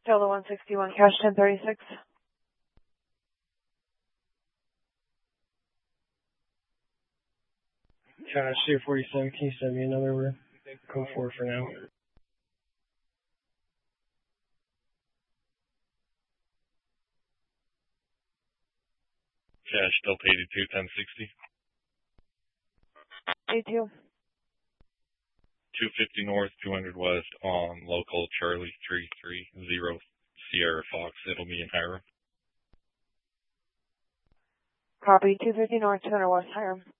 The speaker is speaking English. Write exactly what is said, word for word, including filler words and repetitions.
Delta one sixty-one, cash ten thirty-six. Cash two forty-seven, can you send me another word? Go for it for now. Cash Delta eighty-two, ten sixty. eighty-two. two fifty north, two hundred west on local Charlie three three zero Sierra Fox. It'll be in Hiram. Copy, two fifty north, two hundred west, Hiram.